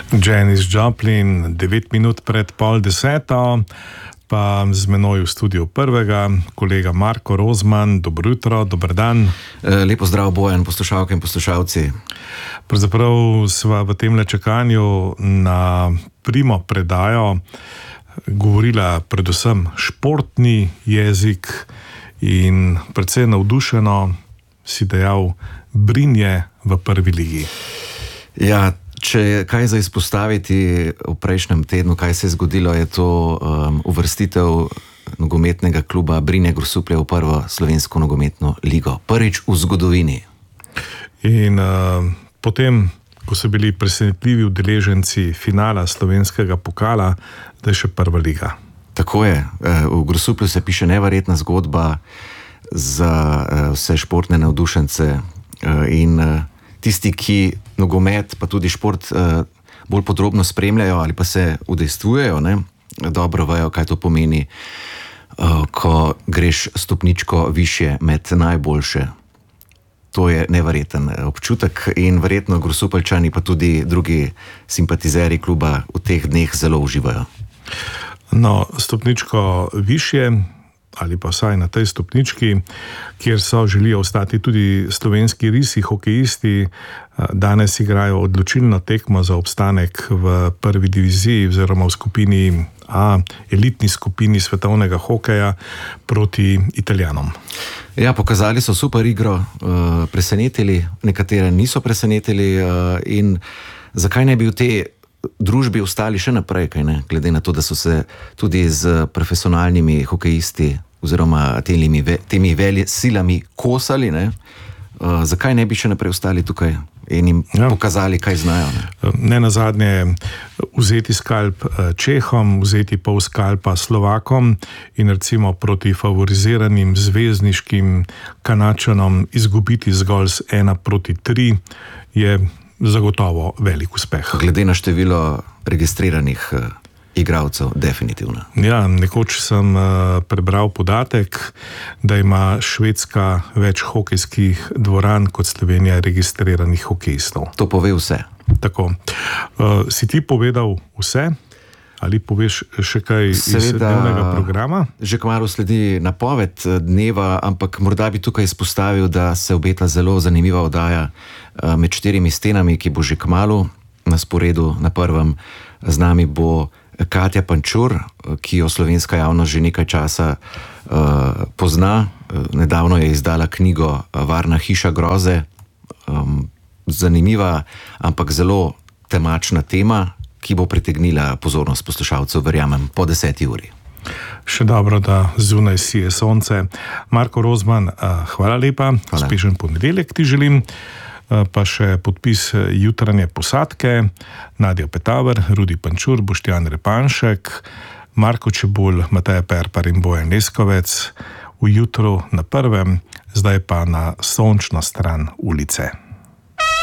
Janis Joplin, 9 minut pred 9:30, pa z menoj v studiu prvega, kolega Marko Rozman. Dobro jutro, dober dan. Lepo zdrav, Bojan, poslušalke in poslušalci. Pravzaprav sva v temle čakanju na primo predajo govorila predvsem športni jezik in predvsej navdušeno si dejal Brinje v prvi ligi. Ja, če je kaj za izpostaviti v prejšnjem tednu, kaj se je zgodilo, je to uvrstitev nogometnega kluba Brinje Grosuplje v prvo slovensko nogometno ligo. Prvič v zgodovini. In potem, ko so bili presenetljivi udeleženci finala slovenskega pokala, da je še prva liga. Tako je. V Grosuplju se piše neverjetna zgodba za vse športne navdušence in tisti, ki nogomet pa tudi šport bolj podrobno spremljajo ali pa se udejstvujejo, dobro vejo, kaj to pomeni, ko greš stopničko višje med najboljše. To je neverjeten občutek in verjetno Grosupeljčani pa tudi drugi simpatizeri kluba v teh dneh zelo uživajo. No, stopničko višje ali pa vsaj na tej stopnički, kjer želijo ostati tudi slovenski risi hokejisti, danes igrajo odločilno tekmo za obstanek v prvi diviziji oziroma v skupini A, elitni skupini svetovnega hokeja proti Italijanom. Ja, pokazali so super igro, presenetili, nekatere niso presenetili in zakaj ne bi v tej družbi ostali še naprej, kaj ne? Glede na to, da so se tudi z profesionalnimi hokejisti oziroma temi silami kosali, zakaj ne bi še naprej ostali tukaj in jim pokazali, kaj znajo? Ne nazadnje vzeti skalp Čehom, vzeti pol skalpa Slovakom in recimo proti favoriziranim zvezdniškim Kanačanom izgubiti zgolj z 1-3 je zagotovo velik uspeh. Glede na število registriranih igralcev, definitivno. Ja, nekoč sem prebral podatek, da ima Švedska več hokejskih dvoran kot Slovenija registriranih hokejistov. To pove vse. Tako. Si ti povedal vse? Ali poveš še kaj iz dnevnega programa? Že kmalu sledi napoved dneva, ampak morda bi tukaj izpostavil, da se obeta zelo zanimiva oddaja Med štirimi stenami, ki bo že kmalu na sporedu na prvem. Z nami bo Katja Pančur, ki jo slovenska javnost že nekaj časa pozna. Nedavno je izdala knjigo Varna hiša groze. Zanimiva, ampak zelo temačna tema, ki bo pritegnila pozornost poslušalcev, verjamem, po 10. uri. Še dobro, da zunaj sije sonce. Marko Rozman, hvala lepa. Uspešen ponedeljek ti želim. Pa še podpis jutranje posadke, Nadja Petaver, Rudi Pančur, Boštjan Repanšek, Marko Čebulj, Mateja Perpar in Bojan Leskovec v jutru na prvem, zdaj pa na sončno stran ulice.